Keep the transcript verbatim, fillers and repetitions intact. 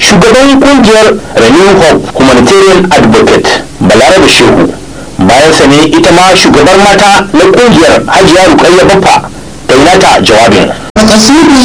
shugaban kungiyar Renew Hope Humanitarian Advocate Balarabe Shehu, bayan sa ne ita ma shugabar mata na kungiyar Hajiya Rukayya Baffa ta yi nata jawabin.